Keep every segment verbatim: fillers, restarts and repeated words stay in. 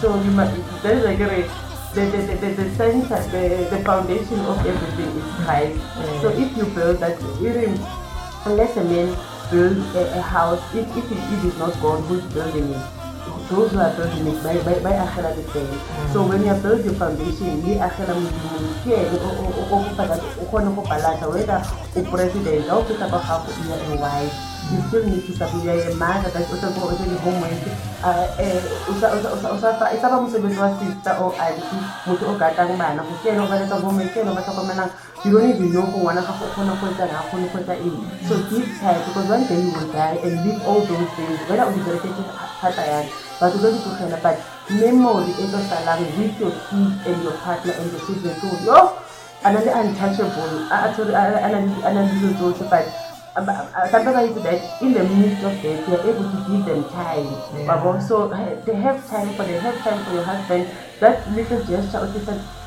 So you must, there is like a the the, the, the, the center, the, the foundation of everything is Christ. Mm. So if you build that, even unless a man build a, a house, if if it, it is not God who's building it, those who are building it by by by akhela the same. So when you build your foundation, you akhela modimo ke o o o faka o khona go balance whether o president o feta ba gago ya a wife, you still need to support your mother that o go o le homework eh o sa o sa o sa fa isa ba mosebetsi wa sister o auntie motho o gatang bana go ke no ba letsa homework ke no ba tlhokomela. You don't even know who wanna go khona go etsa na khona go etsa eng. So give time because one day you will die and leave all those things whether o di bereketse thata yan but o go di tlogela but memory e tlo salang with your kids and your partner and your children so yo another untouchable another those but sometimes I say that in the midst of that you are able to give them time. Yeah. So they have time for they have time for your husband. That little gesture of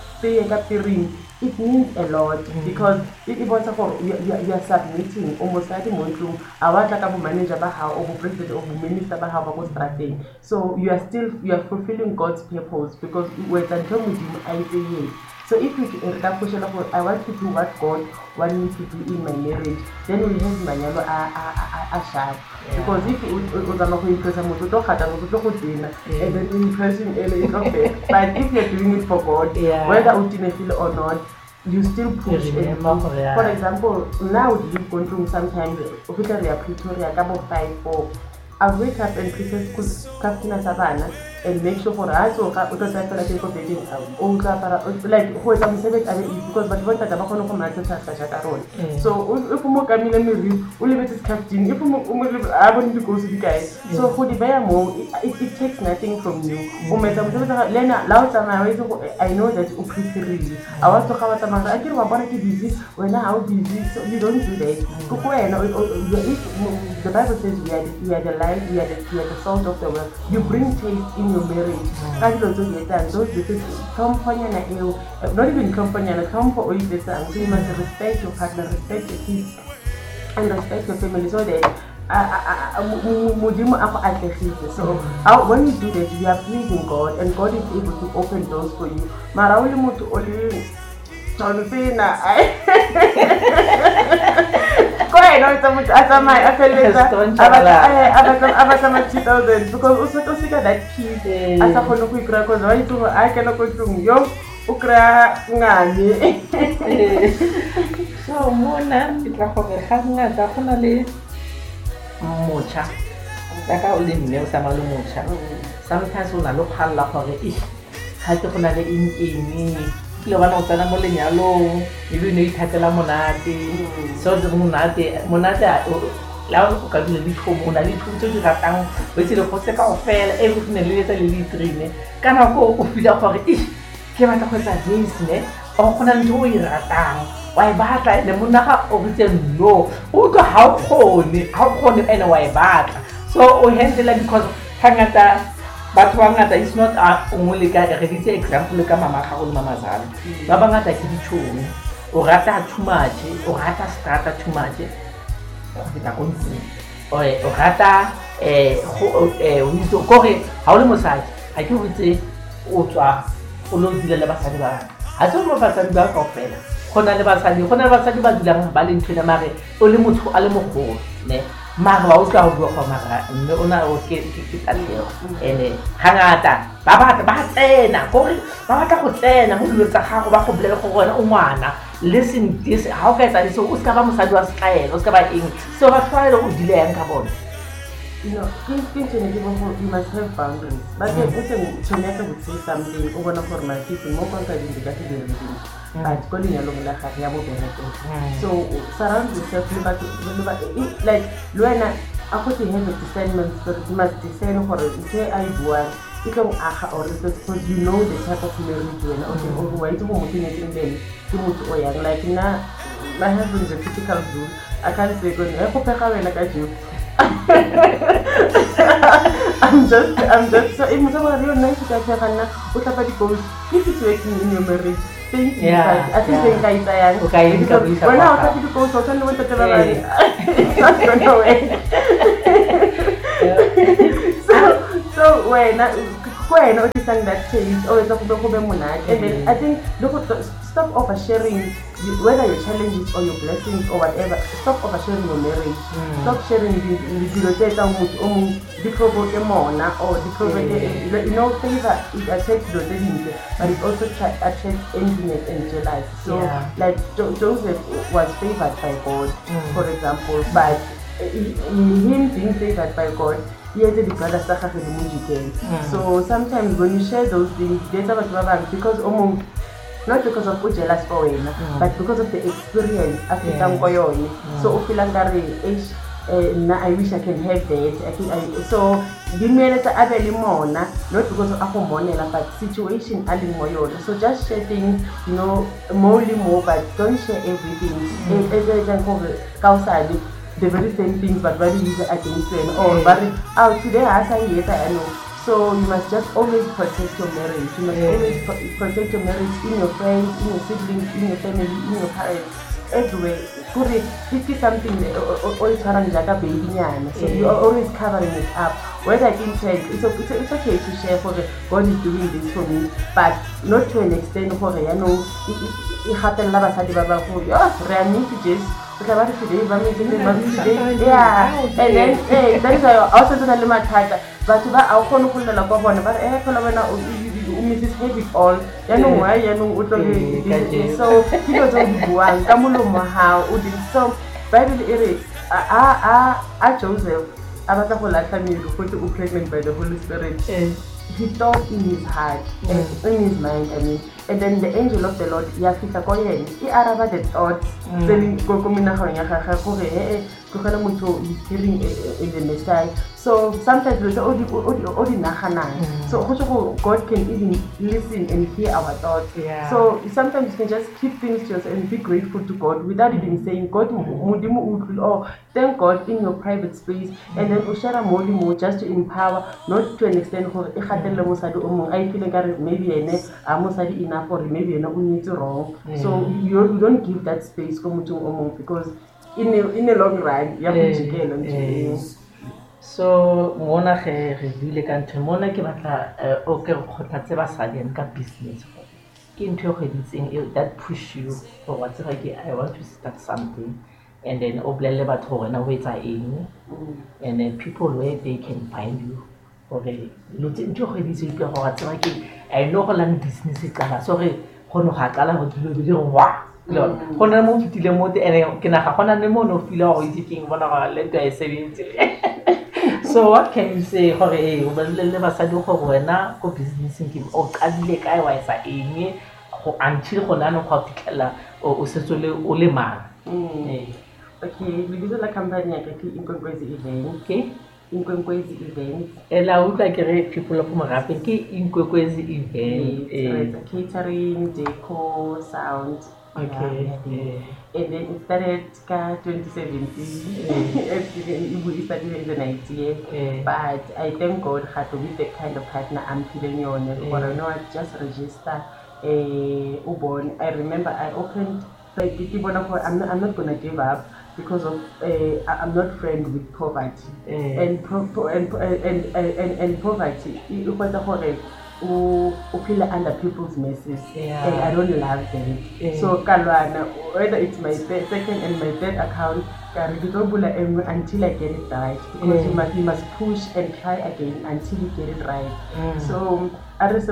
it means a lot mm. because it was for you, you, you are submitting almost like monthly our manager or president or minister so you are still you are fulfilling God's purpose because we're done with him I say so if you I want to do what God want me to do in my marriage, then we have manyalo a a a sharp. Because if you are not going to impress to hata go to go dinner and then impressing is okay. But if you're doing it for God, yeah. whether you feel or not, you still push it. For example, now you've gone through sometimes Victoria, Pretoria, double five four. I wake up and prepare Kafina Savannah and make sure for us or because I feel like I'm being like who is I'm saying because but what I don't know from my so if you look at me, let me read, only with this captain, if you I want to go to the guys. So for the buyer more, it, it takes nothing from you. Lena, loud I know that you prefer really. I want to have a man, I get my body busy when I'm busy, so you don't do that. The Bible says we are we are the light, we are the we are the salt of the world. You bring taste in your marriage. Can't also get that. Those because company and not even company and come for all this and so you must respect your partner, respect your kids, and respect your family so that so uh, when you do that, you are pleasing God and God is able to open doors for you. Marauli mutu oli Tolfina Quite not so much as my affiliate two thousand because also see that kid as a whole quick record right to I cannot go to you ukra ngani so mona itra go re ga ngata go na le mocha ka o le mme o sa malo mocha sometimes o na lo phalla gore e ga ke go na le eng eng le bana o tsana mo lenyalong e be ne ithatela monate so the monate monate la o ka dile dithomo na le thutso di ratang o itse le go se ka ofela e go ne le etsa le litrine kana go o fila gore e ke batla go tsa this ne o gona ntho o e ratang wa e batla le monna ga o botse no o go ha o khone ha o khone ene wa e batla so o handle because hangata but wangata is not only ka re ditse example ka mama ga go le mama zana ba bangata ke ditšhomi o rata too much o rata strata too much o feta kontsi o o rata eh eh o itse go re ha o le mosadi a ke botse o tswa o lo dile le basadi ba ha tso mo basadi ba ka ofela gona le basadi gona le basadi ba dulang ba le nthwena mare o le motho a le mogolo ne mara ba o ska go go mara mme ona o ke ke tsaleo ene hangata ba ba ba tsena go re ba batla go tsena mo dilo tsa gago ba go bolele go rona o ngwana listen this how ka etsa so o ska ba mosadi wa style o ska ba eng so ba try go dile yang ka bona you know things things in the world you must have boundaries but mm. If you tshwanetse go say something o bona gore my people mo ka ka di ka di di but calling along la ga ya bo bone so surround yourself with like Luena a go to have a discernment so you must discern for it say I bua e go aga or because you know the type of marriage when okay o go itse go motho ne tseng ke motho o yang like na my husband is a typical dude I can't say go ne go pega wena ka jo I'm just I'm just so im so ba re nice ka tsa kana o tla pa di goals if it's working in your marriage things yeah, I think yeah. Guys sayang okay we're now happy to go so tell me what to tell about it's not gonna way so so when when or this that change or the and then I think look at stop oversharing you, whether your challenges or your blessings or whatever. Stop oversharing your marriage. Mm. Stop sharing the the provoke or the provoke you know favor it attracts the but it also attracts enviness and jealousy. So yeah. like jo- Joseph was favored by God, mm. for example, but him being favored by God, mm. so sometimes when you share those things, because almost not because of jealous for him, mm. but because of the experience after yeah. mm. so I wish I can have that. I think I, so give me a little not because of a but situation adding more. So just share things, you know, more more, but don't share everything. Mm. The very same things, but very easy against them. Or very out today, as I yes, I know. So you must just always protect your marriage. You must yeah. always pro- protect your marriage in your friends, in your siblings, in your family, in your parents, everywhere. This is something always like a baby. So you are always covering it up. Whether in church, it's, it's, it's okay to share for the God is doing this for me, but not to an extent for you know. It happened lava sadi baba for you. Oh, rani to just. Today, today, yeah, and then eh, that is why also to the matter. But to that, I'll call the local one. But eh, Missus Have it all. You know why? You know what? So he was on the one. Kamulo Maha, Udin. So Bible is ah ah ah Joseph. I was a whole lot of time put to pregnant by the Holy Spirit. He thought in his heart, mm. in his mind, I mean, and then the angel of the Lord, Yafika Koyen, he arrived at thoughts, telling Kokomina Hoya, is hearing in the Messiah. So sometimes we say, Odi Nahana. So God can even listen and hear our thoughts. Yeah. So sometimes you can just keep things to yourself and be grateful to God without mm. even saying, God, mm. oh, thank God in your private space, mm. and then Ushara Molimo just to empower, not to an extent for I feel like maybe I enough or maybe you're not wrong. Mm. So you, you don't give that space because in a, in a long run, you have to get on. So, mona ge re dile ka ntho mona ke batla o ke khothatse basadi ka business. Ke ntho go ditseng that push you for what I want to start something, and then oblele batho gore na ho etsa eng, and then people where they can find you. Okay, lotse ntho go ditseng ke go tseba ke I know go lang business e qala so re go no ga qala go dilo di wa lo go na mo fitile mo te ene ke na ga gona ne mo no fila go itse king bona ga le to e sebetse. So what can you say gore e o balele basadi go wena go business ke o qadile kae wa etsa eng go until go nana go fitlhela o setsole o le mang. Eh okay we did la company ya ke Inkwenkwezi event. Okay, Inkwenkwezi event. Ela utla ke re people of Morafe ke Inkwenkwezi event. Eh catering, decor, sound. Okay. Yeah. And then it started in twenty seventeen. It started as an idea, yeah. But I thank God had to be the kind of partner I'm feeling on. Yeah. But I know I just register a Ubon. I remember I opened like I'm not I'm not gonna give up because of uh, I'm not friend with poverty. Yeah. And, pro- pro- and, and, and and and poverty. Who feel under people's messes, yeah. And I don't love them. Yeah. So Kalwana, whether it's my third, second and my third account, until I get it right, because yeah. you must you must push and try again until you get it right. Mm. So I just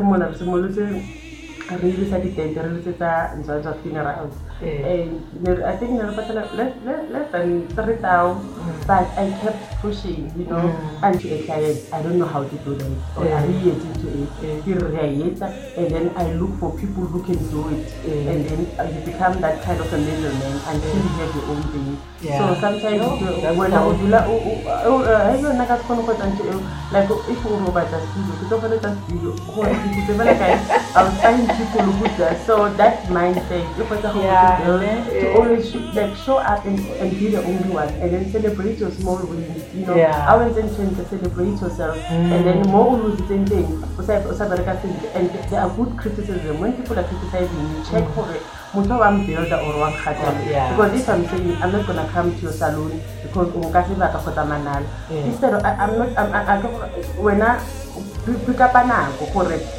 I really started to really of funerals. And I think less less than three thousand, but I kept pushing, you know, mm. until a client. I don't know how to do that. Or yeah. I really into it. Yeah. And then I look for people who can do it. Yeah. And then you become that kind of a middleman until you have your own thing. Yeah. So sometimes oh, you, when I would do like, oh, I don't know like if you over the studio, you don't let us video. I was finding people who do that. So that mindset, yeah. to always show, like show up and, and be the only one, and then celebrate your small wins. You know, yeah. I was intention to celebrate yourself, mm. and then more will do the same thing. And there are good criticism. When people are criticizing you, check mm. for it. I'm builder or one oh, yeah. Because if I'm saying I'm not gonna come to your salon because yeah. Instead of I, I'm not I'm, I, I, when I pick up nako gore